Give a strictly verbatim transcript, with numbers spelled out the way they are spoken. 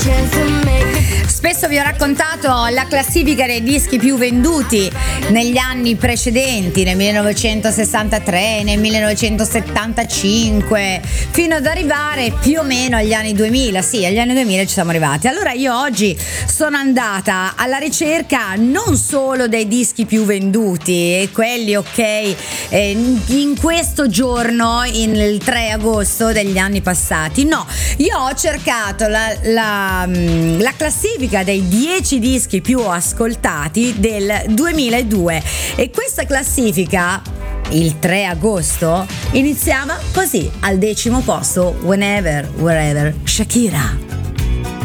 Spesso vi ho raccontato la classifica dei dischi più venduti negli anni precedenti, nel millenovecentosessantatré, nel millenovecentosettantacinque, fino ad arrivare più o meno agli anni duemila. Sì, agli anni duemila ci siamo arrivati. Allora io oggi sono andata alla ricerca non solo dei dischi più venduti e quelli, ok, eh, in questo giorno, il tre agosto degli anni passati. No, io ho cercato la, la, la classifica dei dieci dischi più ascoltati del duemiladue e questa classifica il tre agosto iniziava così: al decimo posto Whenever, Wherever, Shakira.